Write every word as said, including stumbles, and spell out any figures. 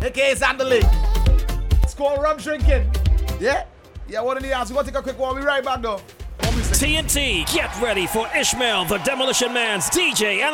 A K A Zandaling. Score rum drinking. Yeah? Yeah, what in the house? We're going to take a quick one. We'll be right back, though. T N T, get ready for Ishmael, the Demolition Man's D J and